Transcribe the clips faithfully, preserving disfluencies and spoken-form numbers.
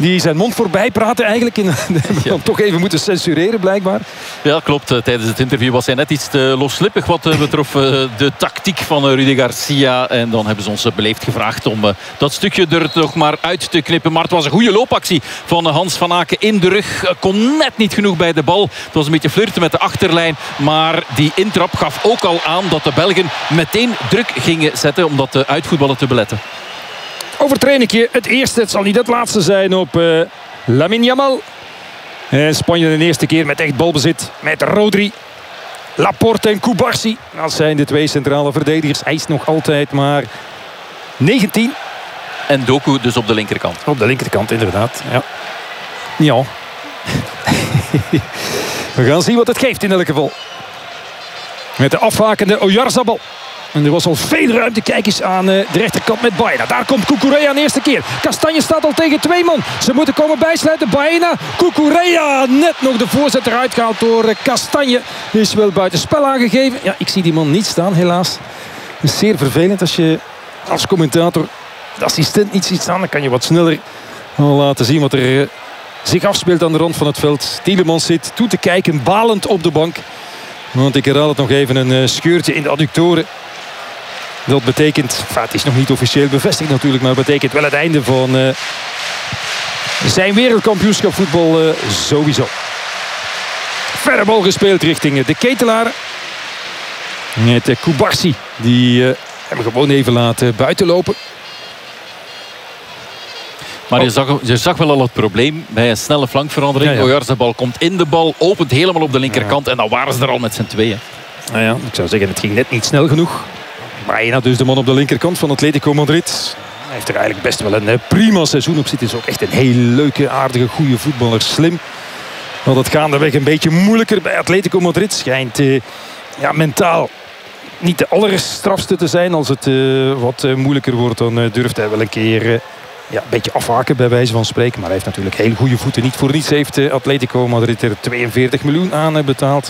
die zijn mond voorbij praten eigenlijk. En hebben we dan toch even moeten censureren blijkbaar. Ja, klopt. Tijdens het interview was hij net iets te loslippig wat betrof de tactiek van Rudy Garcia. En dan hebben ze ons beleefd gevraagd om dat stukje er toch maar uit te knippen. Maar het was een goede loopactie van Hans van Aken in de rug. Kon net niet genoeg bij de bal. Het was een beetje flirten met de achterlijn. Maar die intrap gaf ook al aan dat de Belgen meteen druk gingen zetten om dat uitvoetballen te beletten. Overtrainingje. Het eerste, het zal niet het laatste zijn op uh, Lamine Yamal. En Spanje de eerste keer met echt balbezit. Met Rodri, Laporte en Cubarsí. Dat zijn de twee centrale verdedigers. Hij is nog altijd maar negentien. En Doku dus op de linkerkant. Op de linkerkant, inderdaad. Ja. Ja. We gaan zien wat het geeft in elk geval. Met de afhakende Oyarzabal. En er was al veel ruimte. Kijk eens aan de rechterkant met Baena. Daar komt Cucurella aan de eerste keer. Castagne staat al tegen twee man. Ze moeten komen bijsluiten. Baena, Cucurella. Net nog de voorzet eruit gehaald door Castagne. Is wel buiten spel aangegeven. Ja, ik zie die man niet staan helaas. Het is zeer vervelend als je als commentator de assistent niet ziet staan. Dan kan je wat sneller laten zien wat er zich afspeelt aan de rand van het veld. Tielemans zit toe te kijken, balend op de bank. Want ik herhaal het nog even, een scheurtje in de adductoren. Dat betekent, enfin, het is nog niet officieel bevestigd natuurlijk, maar het betekent wel het einde van uh, zijn wereldkampioenschap voetbal uh, sowieso. Verre bal gespeeld richting de Ketelaar. Met uh, Cubarsí, die uh, hem gewoon even laten buitenlopen. Maar je zag, je zag wel al het probleem bij een snelle flankverandering. Ja, ja. Oyarzabal komt in de bal, opent helemaal op de linkerkant. Ja. En dan waren ze er al met z'n tweeën. Nou ja, ik zou zeggen, het ging net niet snel genoeg. Baena, dus de man op de linkerkant van Atletico Madrid. Hij heeft er eigenlijk best wel een prima seizoen op zitten. Is ook echt een heel leuke, aardige, goede voetballer. Slim. Want het gaandeweg een beetje moeilijker bij Atletico Madrid. Schijnt uh, ja, mentaal niet de allerstrafste te zijn. Als het uh, wat uh, moeilijker wordt, dan uh, durft hij wel een keer... Uh, Ja, een beetje afhaken bij wijze van spreken. Maar hij heeft natuurlijk heel goede voeten. Niet voor niets heeft Atletico Madrid er tweeënveertig miljoen aan betaald.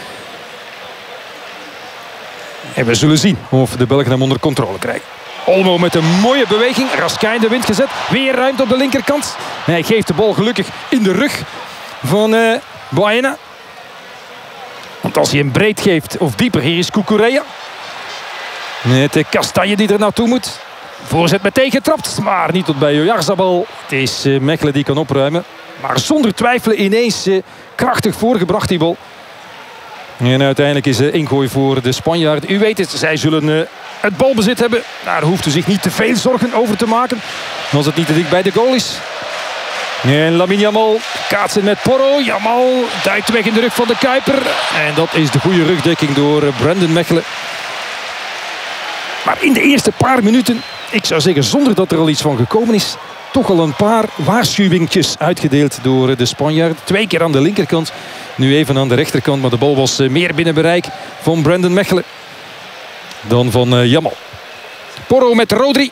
En we zullen zien of de Belgen hem onder controle krijgen. Olmo met een mooie beweging. Raskin in de wind gezet. Weer ruimte op de linkerkant. Hij geeft de bal gelukkig in de rug van uh, Baena. Want als hij hem breed geeft of dieper, hier is Cucurella. Met de Castagne die er naartoe moet. Voorzet meteen getrapt, maar niet tot bij Oyarzabal. Het is uh, Mechelen die kan opruimen. Maar zonder twijfelen ineens uh, krachtig voorgebracht die bal. En uiteindelijk is de ingooi voor de Spanjaarden. U weet het, zij zullen uh, het balbezit hebben. Daar hoeft u zich niet te veel zorgen over te maken. Als het niet te dicht bij de goal is. En Lamine Yamal kaatsen met Porro. Yamal duikt weg in de rug van de Kuiper. En dat is de goede rugdekking door uh, Brandon Mechelen. Maar in de eerste paar minuten, ik zou zeggen zonder dat er al iets van gekomen is, toch al een paar waarschuwingjes uitgedeeld door de Spanjaarden. Twee keer aan de linkerkant, nu even aan de rechterkant. Maar de bal was meer binnen bereik van Brandon Mechelen dan van Yamal. Porro met Rodri.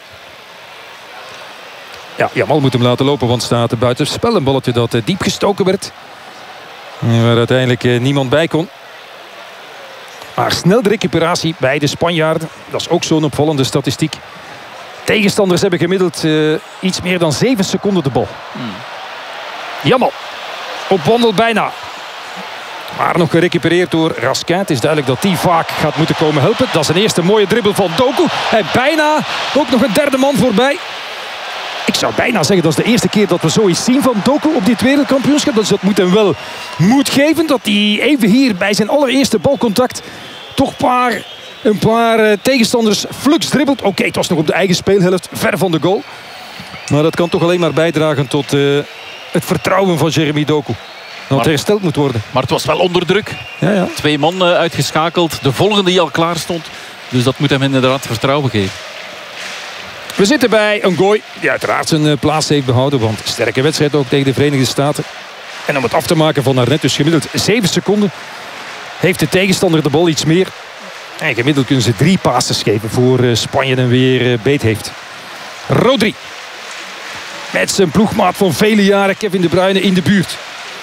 Ja, Yamal moet hem laten lopen, want staat buiten spel. Een balletje dat diep gestoken werd. Waar uiteindelijk niemand bij kon. Maar snel de recuperatie bij de Spanjaarden. Dat is ook zo'n opvallende statistiek. Tegenstanders hebben gemiddeld uh, iets meer dan zeven seconden de bal. Hmm. Yamal. Op wandel bijna. Maar nog gerecupereerd door Raskin. Het is duidelijk dat die vaak gaat moeten komen helpen. Dat is een eerste mooie dribbel van Doku. En bijna ook nog een derde man voorbij. Ik zou bijna zeggen dat is de eerste keer dat we zoiets zien van Doku op dit wereldkampioenschap. Dus dat moet hem wel moed geven. Dat hij even hier bij zijn allereerste balcontact toch paar, een paar uh, tegenstanders flux dribbelt. Oké, okay, het was nog op de eigen speelhelft, ver van de goal. Maar dat kan toch alleen maar bijdragen tot uh, het vertrouwen van Jeremy Doku. Dat maar, hersteld moet worden. Maar het was wel onder druk. Ja, ja. Twee man uh, uitgeschakeld. De volgende die al klaar stond. Dus dat moet hem inderdaad vertrouwen geven. We zitten bij een gooi die uiteraard zijn uh, plaats heeft behouden. Want sterke wedstrijd ook tegen de Verenigde Staten. En om het af te maken van daarnet, dus gemiddeld zeven seconden, heeft de tegenstander de bal iets meer. En gemiddeld kunnen ze drie passes geven voor uh, Spanje en weer uh, beet heeft. Rodri. Met zijn ploegmaat van vele jaren Kevin De Bruyne in de buurt.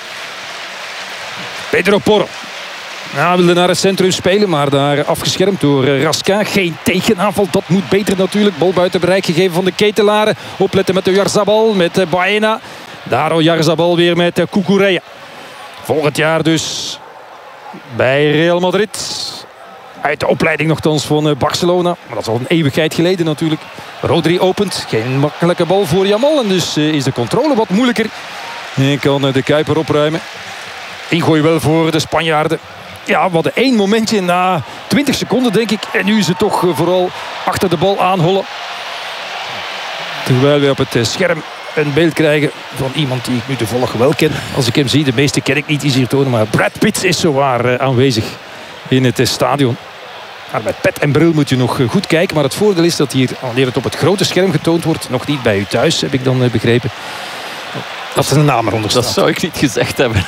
Pedro Porro. Nou, wilde naar het centrum spelen, maar daar afgeschermd door uh, Raskin. Geen tegenaanval, dat moet beter natuurlijk. Bal buiten bereik gegeven van de Ketelaren. Opletten met de Oyarzabal, met uh, Baena. Daar Oyarzabal weer met Cucurella. Volgend jaar dus bij Real Madrid. Uit de opleiding nogthans van Barcelona. Maar dat is al een eeuwigheid geleden natuurlijk. Rodri opent. Geen makkelijke bal voor Yamal. En dus is de controle wat moeilijker. En kan de Kuiper opruimen. Ingooi wel voor de Spanjaarden. Ja, we hadden één momentje na twintig seconden denk ik. En nu is het toch vooral achter de bal aanhollen. Terwijl we op het scherm een beeld krijgen van iemand die ik nu toevallig wel ken. Als ik hem zie, de meeste ken ik niet, die hier tonen. Maar Brad Pitt is zowaar aanwezig in het stadion. Maar met pet en bril moet je nog goed kijken. Maar het voordeel is dat hier, wanneer het op het grote scherm getoond wordt, nog niet bij u thuis, heb ik dan begrepen, dat is een naam eronder staat. Dat zou ik niet gezegd hebben.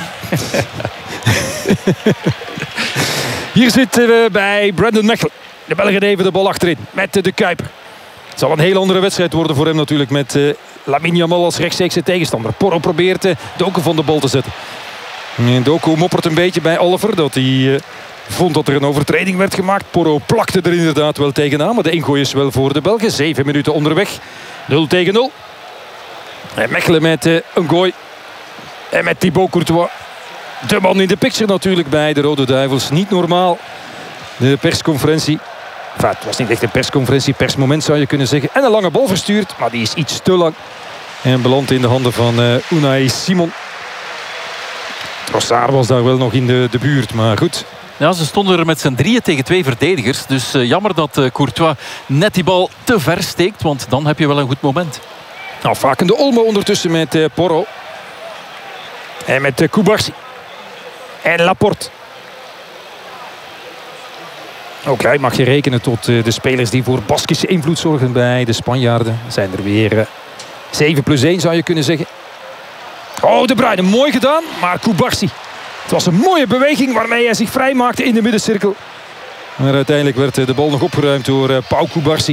Hier zitten we bij Brandon Mechelen. De Belgen even de bal achterin met de Kuiper. Het zal een heel andere wedstrijd worden voor hem natuurlijk, met uh, Lamine Yamal als rechtstreekse tegenstander. Porro probeert uh, Doku van de bal te zetten. En Doku moppert een beetje bij Oliver dat hij uh, vond dat er een overtreding werd gemaakt. Porro plakte er inderdaad wel tegenaan, maar de ingooi is wel voor de Belgen. Zeven minuten onderweg. nul tegen nul. En Mechelen met uh, een gooi. En met Thibaut Courtois. De man in de picture natuurlijk bij de Rode Duivels. Niet normaal. De persconferentie. Enfin, het was niet echt een persconferentie. Persmoment zou je kunnen zeggen. En een lange bal verstuurd. Maar die is iets te lang. En belandt in de handen van uh, Unai Simon. Trossard was daar wel nog in de, de buurt. Maar goed. Ja, ze stonden er met z'n drieën tegen twee verdedigers. Dus uh, jammer dat uh, Courtois net die bal te ver steekt. Want dan heb je wel een goed moment. Nou, Vakende Olmo ondertussen met uh, Porro. En met uh, Cubarsí. En Laporte. Ook hij mag je rekenen tot uh, de spelers die voor Baskische invloed zorgen bij de Spanjaarden. Zijn er weer uh, zeven plus één zou je kunnen zeggen. Oh, De Bruyne, mooi gedaan. Maar Cubarsí. Het was een mooie beweging waarmee hij zich vrijmaakte in de middencirkel. Maar uiteindelijk werd uh, de bal nog opgeruimd door uh, Pau Cubarsí.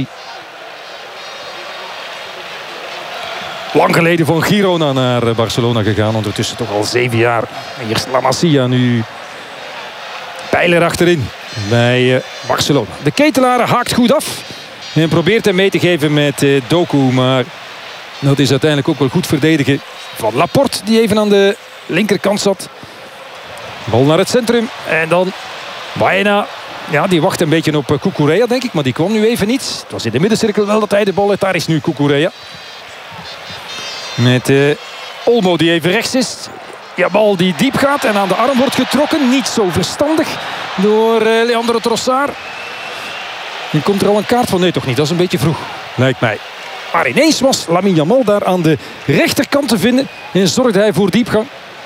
Lang geleden van Girona naar Barcelona gegaan. Ondertussen toch al zeven jaar. Hier is La Masia nu. Pijler achterin bij Barcelona. De Ketelaar haakt goed af. En probeert hem mee te geven met Doku. Maar dat is uiteindelijk ook wel goed verdedigen van Laporte. Die even aan de linkerkant zat. Bal naar het centrum. En dan Baena. Ja, die wacht een beetje op Cucurella denk ik. Maar die kwam nu even niet. Het was in de middencirkel wel dat hij de bal heeft. Daar is nu Cucurella. Met uh, Olmo die even rechts is. Ja, bal die diep gaat en aan de arm wordt getrokken. Niet zo verstandig door uh, Leandro Trossard. En komt er al een kaart van? Nee, toch niet. Dat is een beetje vroeg, lijkt mij. Maar ineens was Lamine Yamal daar aan de rechterkant te vinden. En zorgde hij voor diepgang.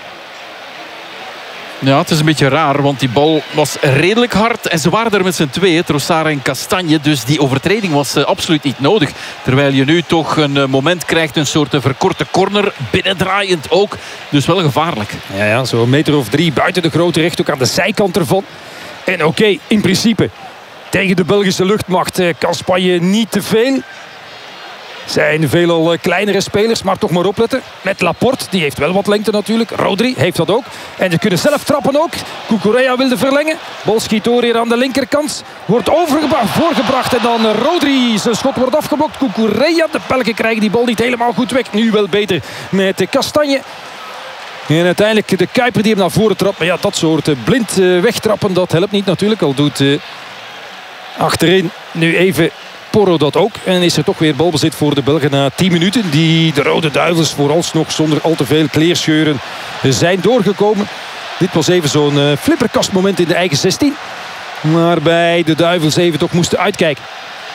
Ja, het is een beetje raar, want die bal was redelijk hard. En ze waren er met z'n tweeën, Trossard en Castagne. Dus die overtreding was uh, absoluut niet nodig. Terwijl je nu toch een uh, moment krijgt, een soort uh, verkorte corner. Binnendraaiend ook. Dus wel gevaarlijk. Ja, ja, zo'n meter of drie buiten de grote recht. Ook aan de zijkant ervan. En oké, okay, in principe. Tegen de Belgische luchtmacht uh, kan Spanje niet te veel. Zijn veelal kleinere spelers, maar toch maar opletten. Met Laporte, die heeft wel wat lengte natuurlijk. Rodri heeft dat ook. En ze kunnen zelf trappen ook. Cucurella wilde verlengen. Bal schiet door hier aan de linkerkant. Wordt overgebracht, voorgebracht. En dan Rodri, zijn schot wordt afgeblokt. Cucurella, de Belgen krijgen die bal niet helemaal goed weg. Nu wel beter met Castagne. En uiteindelijk de Kuiper die hem naar voren trapt. Maar ja, dat soort blind wegtrappen, dat helpt niet natuurlijk. Al doet uh, achterin nu even Porro dat ook. En is er toch weer balbezit voor de Belgen na tien minuten. Die de Rode Duivels vooralsnog zonder al te veel kleerscheuren zijn doorgekomen. Dit was even zo'n uh, flipperkastmoment in de eigen zestien. Waarbij de Duivels even toch moesten uitkijken.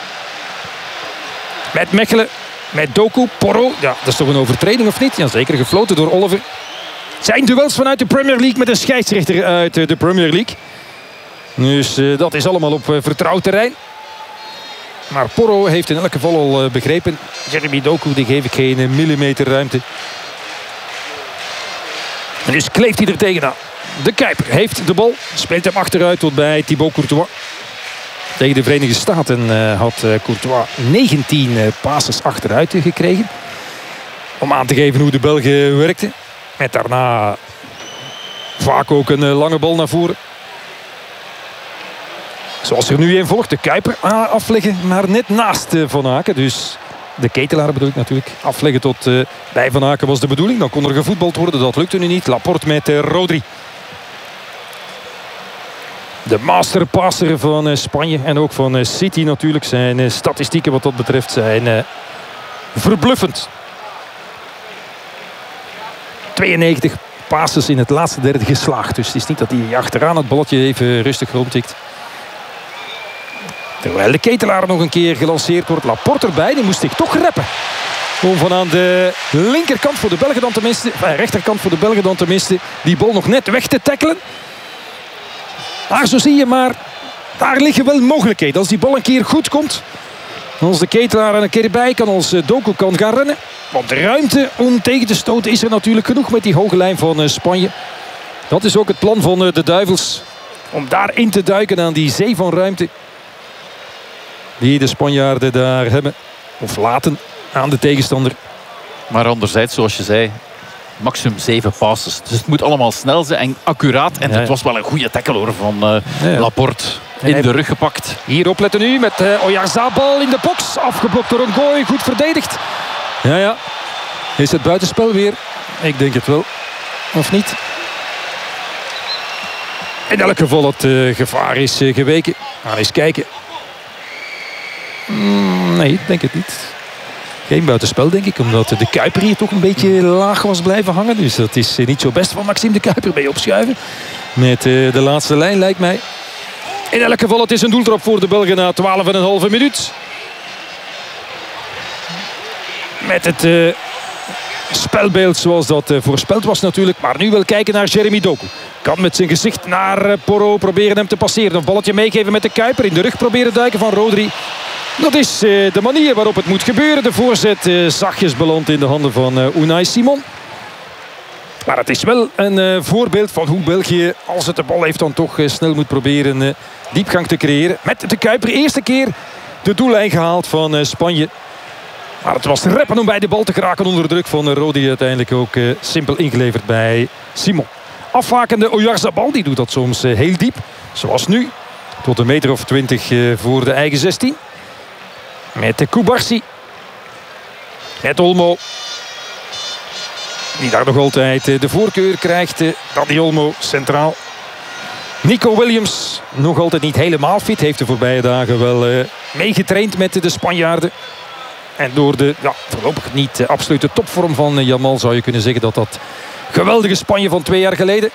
Met Mechelen, met Doku, Porro. Ja, dat is toch een overtreding of niet? Ja, zeker gefloten door Oliver. Zijn duels vanuit de Premier League met een scheidsrechter uit uh, de Premier League. Dus uh, dat is allemaal op uh, vertrouwd terrein. Maar Porro heeft in elk geval al uh, begrepen. Jeremy Doku, die geef ik geen uh, millimeter ruimte. En dus kleeft hij er tegenaan. De Kuiper heeft de bal. Speelt hem achteruit tot bij Thibaut Courtois. Tegen de Verenigde Staten uh, had uh, Courtois negentien uh, passes achteruit gekregen. Om aan te geven hoe de Belgen werkten. Met daarna vaak ook een uh, lange bal naar voren. Zoals er nu een volgt. De Kuiper afleggen, maar net naast uh, Van Aken. Dus De Ketelaar bedoel ik natuurlijk. Afleggen tot uh, bij Van Aken was de bedoeling. Dan kon er gevoetbald worden. Dat lukte nu niet. Laporte met uh, Rodri. De masterpasser van uh, Spanje. En ook van uh, City natuurlijk. Zijn uh, statistieken wat dat betreft zijn uh, verbluffend. tweeënnegentig passes in het laatste derde geslaagd. Dus het is niet dat hij achteraan het balletje even rustig rondtikt. Terwijl de Ketelaar nog een keer gelanceerd wordt. Laporte erbij, die moest zich toch reppen. Om van aan de linkerkant voor de Belgen dan tenminste, enfin, rechterkant voor de Belgen dan tenminste, die bal nog net weg te tackelen. Maar zo zie je maar, daar liggen wel mogelijkheden. Als die bal een keer goed komt, als de Ketelaar er een keer bij kan, als Doku kan gaan rennen. Want de ruimte om tegen te stoten is er natuurlijk genoeg met die hoge lijn van Spanje. Dat is ook het plan van de Duivels. Om daarin te duiken aan die zee van ruimte. Die de Spanjaarden daar hebben. Of laten aan de tegenstander. Maar anderzijds, zoals je zei, maximum zeven passes. Dus het moet allemaal snel zijn en accuraat. En ja, ja. Het was wel een goede tackle hoor, van uh, ja, ja. Laporte. In hij... de rug gepakt. Hier opletten nu met uh, Oyarzabal in de box. Afgeblokt door een gooi. Goed verdedigd. Ja, ja. Is het buitenspel weer? Ik denk het wel. Of niet? In elk geval het uh, gevaar is uh, geweken. Gaan we eens kijken. Mm, nee, ik denk het niet. Geen buitenspel denk ik. Omdat de Kuiper hier toch een beetje laag was blijven hangen. Dus dat is uh, niet zo best van Maxime de Kuiper bij opschuiven. Met uh, de laatste lijn lijkt mij. In elk geval het is een doeltrap voor de Belgen na twaalf en een halve minuut. Met het uh, spelbeeld zoals dat uh, voorspeld was natuurlijk. Maar nu wil kijken naar Jeremy Doku. Kan met zijn gezicht naar uh, Porro proberen hem te passeren. Een balletje meegeven met de Kuiper. In de rug proberen duiken van Rodri. Dat is uh, de manier waarop het moet gebeuren. De voorzet uh, zachtjes belandt in de handen van uh, Unai Simon. Maar het is wel een uh, voorbeeld van hoe België, als het de bal heeft, dan toch uh, snel moet proberen uh, diepgang te creëren. Met de Kuiper eerste keer de doellijn gehaald van uh, Spanje. Maar het was reppen om bij de bal te geraken onder druk van uh, Rodri. Uiteindelijk ook uh, simpel ingeleverd bij Simon. Afwakende Oyarzabal, die doet dat soms uh, heel diep. Zoals nu. Tot een meter of twintig uh, voor de eigen zestien. Met de Kubarsi. Met Olmo. Die daar nog altijd de voorkeur krijgt. Dani Olmo centraal. Nico Williams nog altijd niet helemaal fit. Heeft de voorbije dagen wel uh, meegetraind met de Spanjaarden. En door de ja, voorlopig niet uh, absolute topvorm van uh, Yamal zou je kunnen zeggen dat dat geweldige Spanje van twee jaar geleden.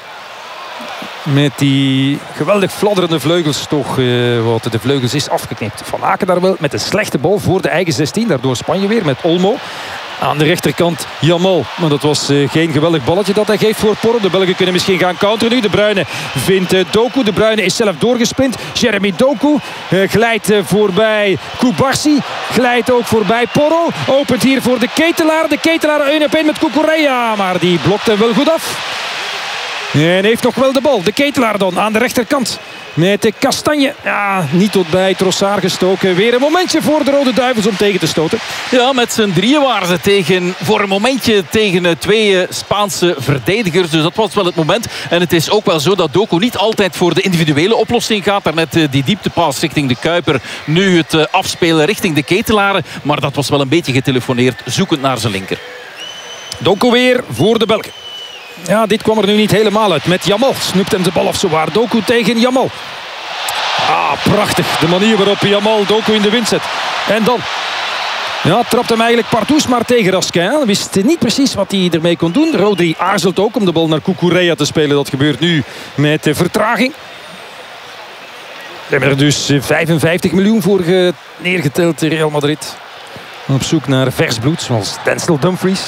Met die geweldig fladderende vleugels toch uh, wat de vleugels is afgeknipt. Van Aken daar wel met een slechte bal voor de eigen zestien. Daardoor Spanje weer met Olmo. Aan de rechterkant Yamal. Maar dat was uh, geen geweldig balletje dat hij geeft voor Porro. De Belgen kunnen misschien gaan counteren nu. De Bruyne vindt uh, Doku. De Bruyne is zelf doorgesprint. Jeremy Doku uh, glijdt uh, voorbij Kubarsi. Glijdt ook voorbij Porro. Opent hier voor de Ketelaar. De Ketelaar één op één met Cucurella. Maar die blokt hem wel goed af. En heeft nog wel de bal. De Ketelaar dan aan de rechterkant. Met de Kastanje. Ja, niet tot bij Trossard gestoken. Weer een momentje voor de Rode Duivels om tegen te stoten. Ja, met z'n drieën waren ze tegen, voor een momentje tegen twee Spaanse verdedigers. Dus dat was wel het moment. En het is ook wel zo dat Doku niet altijd voor de individuele oplossing gaat. Daarnet die dieptepas richting de Kuiper. Nu het afspelen richting de Ketelaren. Maar dat was wel een beetje getelefoneerd. Zoekend naar zijn linker. Doku weer voor de Belgen. Ja, dit kwam er nu niet helemaal uit. Met Yamal snoept hem de bal af zowaar. Doku tegen Yamal. Ah, prachtig. De manier waarop Yamal Doku in de wind zet. En dan... Ja, trapt hem eigenlijk partout maar tegen Raskin. Hij wist niet precies wat hij ermee kon doen. Rodri aarzelt ook om de bal naar Cucurella te spelen. Dat gebeurt nu met vertraging. We hebben er dus vijfenvijftig miljoen voor neergeteld in Real Madrid. Op zoek naar vers bloed, zoals Denzel Dumfries.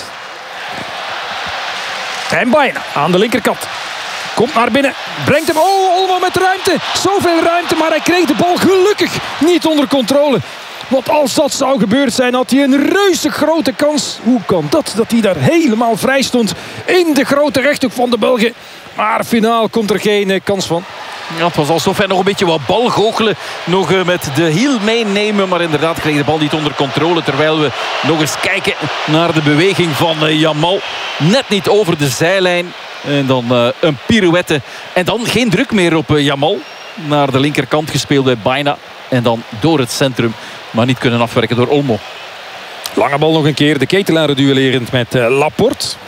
En Baena aan de linkerkant. Komt naar binnen. Brengt hem. Oh, Olmo met ruimte. Zoveel ruimte, maar hij kreeg de bal gelukkig niet onder controle. Want als dat zou gebeurd zijn, had hij een reuze grote kans. Hoe kan dat? Dat hij daar helemaal vrij stond in de grote rechthoek van de Belgen. Maar finaal komt er geen uh, kans van. Ja, het was alsof hij nog een beetje wat bal goochelen. Nog uh, met de hiel meenemen. Maar inderdaad kreeg de bal niet onder controle. Terwijl we nog eens kijken naar de beweging van uh, Yamal. Net niet over de zijlijn. En dan uh, een pirouette. En dan geen druk meer op uh, Yamal. Naar de linkerkant gespeeld bij Baena. En dan door het centrum. Maar niet kunnen afwerken door Olmo. Lange bal nog een keer. De Ketelaren duellerend met uh, Laporte.